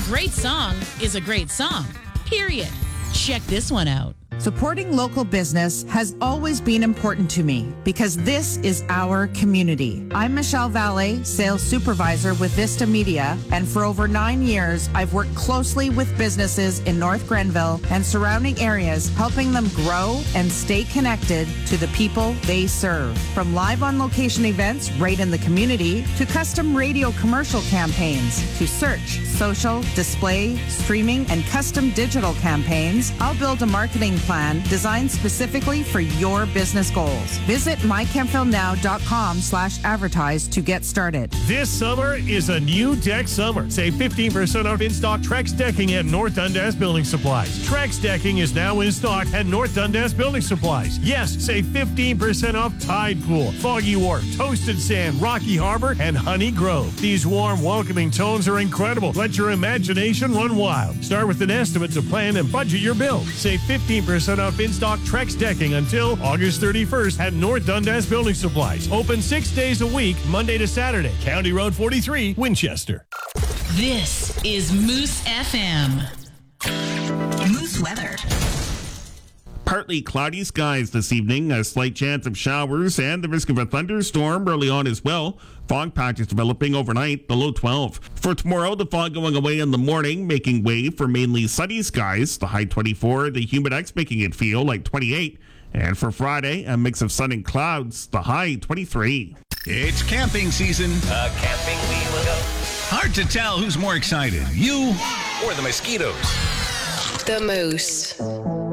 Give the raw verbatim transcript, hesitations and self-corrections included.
great song is a great song, period. Check this one out. Supporting local business has always been important to me because this is our community. I'm Michelle Valle, Sales Supervisor with Vista Media, and for over nine years, I've worked closely with businesses in North Grenville and surrounding areas, helping them grow and stay connected to the people they serve. From live on-location events right in the community to custom radio commercial campaigns to search, social, display, streaming, and custom digital campaigns, I'll build a marketing plan designed specifically for your business goals. Visit my kempville now dot com slash advertise to get started. This summer is a new deck summer. Save fifteen percent off in-stock Trex decking at North Dundas Building Supplies. Trex decking is now in stock at North Dundas Building Supplies. Yes, save fifteen percent off Tide Pool, Foggy Wharf, Toasted Sand, Rocky Harbor, and Honey Grove. These warm, welcoming tones are incredible. Let your imagination run wild. Start with an estimate to plan and budget your bill. Save fifteen percent off in-stock Trex decking until August thirty-first at North Dundas Building Supplies. Open six days a week, Monday to Saturday. County Road forty-three, Winchester. This is Moose F M. Moose weather. Partly cloudy skies this evening, a slight chance of showers and the risk of a thunderstorm early on as well. Fog patches developing overnight, the low twelve. For tomorrow, the fog going away in the morning, making way for mainly sunny skies, the high twenty-four, the Humidex making it feel like twenty-eight. And for Friday, a mix of sun and clouds, the high twenty-three. It's camping season. Uh, camping we will go. Hard to tell who's more excited, you or the mosquitoes. The Moose.